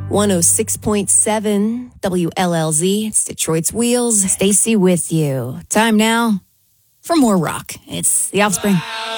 106.7 WLLZ. It's Detroit's Wheels. Stacy with you. Time now for more rock. It's The Offspring.